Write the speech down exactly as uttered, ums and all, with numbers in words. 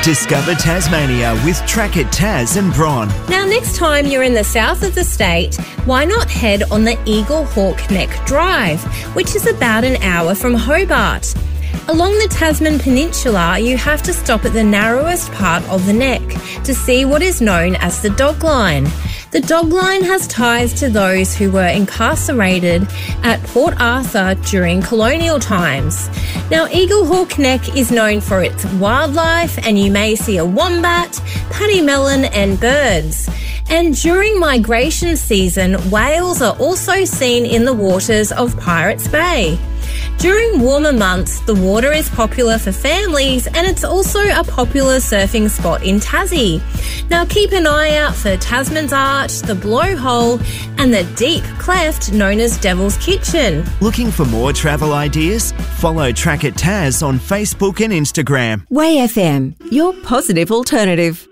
Discover Tasmania with Track It Tas and Bron. Now, next time you're in the south of the state, why not head on the Eagle Hawk Neck Drive, which is about an hour from Hobart. Along the Tasman Peninsula, you have to stop at the narrowest part of the neck to see what is known as the Dog Line. The Dog Line has ties to those who were incarcerated at Port Arthur during colonial times. Now, Eagle Hawk Neck is known for its wildlife, and you may see a wombat, pademelon and birds. And during migration season, whales are also seen in the waters of Pirates Bay. During warmer months, the water is popular for families, and it's also a popular surfing spot in Tassie. Now keep an eye out for Tasman's Arch, the Blowhole and the deep cleft known as Devil's Kitchen. Looking for more travel ideas? Follow Track It Tas on Facebook and Instagram. Way F M, your positive alternative.